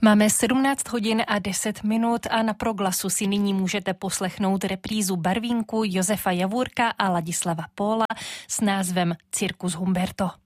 Máme 17 hodin a 10 minut a na Proglasu si nyní můžete poslechnout reprízu Barvínku Josefa Javůrka a Ladislava Póla s názvem Cirkus Humberto.